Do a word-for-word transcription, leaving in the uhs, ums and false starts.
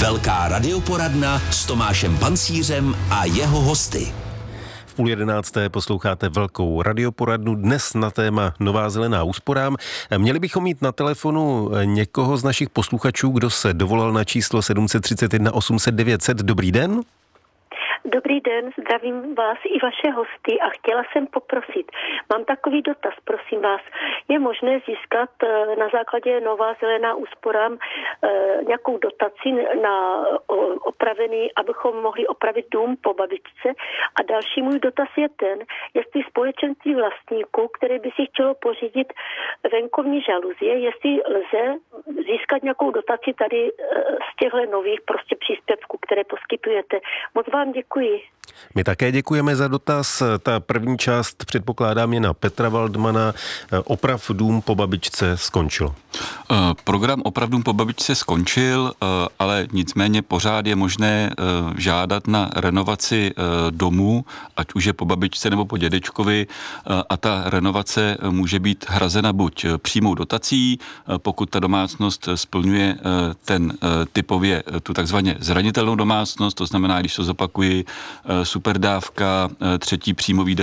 Velká radioporadna s Tomášem Pancířem a jeho hosty. V půl jedenácté posloucháte Velkou radioporadnu, dnes na téma Nová zelená úsporám. Měli bychom mít na telefonu někoho z našich posluchačů, kdo se dovolal na číslo sedm set třicet jedna osm set devět set. Dobrý den. Dobrý den, zdravím vás i vaše hosty a chtěla jsem poprosit. Mám takový dotaz, prosím vás. Je možné získat na základě Nová zelená úsporám nějakou dotaci na opravený, abychom mohli opravit dům po babičce? A další můj dotaz je ten, jestli společenství vlastníků, které by si chtělo pořídit venkovní žaluzie, jestli lze získat nějakou dotaci tady z těchto nových prostě příspěvků, které poskytujete. Moc vám děkuji. My také děkujeme za dotaz. Ta první část, předpokládám, je na Petra Waldmana. Oprav dům po babičce skončil. Program Oprav dům po babičce skončil, ale nicméně pořád je možné žádat na renovaci domu, ať už je po babičce nebo po dědečkovi, a ta renovace může být hrazena buď přímou dotací, pokud ta domácnost splňuje ten typově tu takzvaně zranitelnou domácnost, to znamená, když to zopakuji, superdávka, třetí příjmový